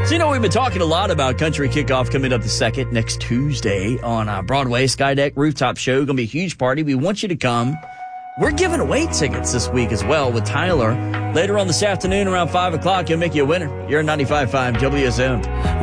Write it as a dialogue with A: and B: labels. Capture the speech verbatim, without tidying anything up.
A: So, you know, we've been talking a lot about Country Kickoff coming up the second, next Tuesday on uh, Broadway, Skydeck Rooftop Show. Going to be a huge party. We want you to come. We're giving away tickets this week as well with Tyler. Later on this afternoon around five o'clock, he'll make you a winner. You're at ninety-five point five W S M.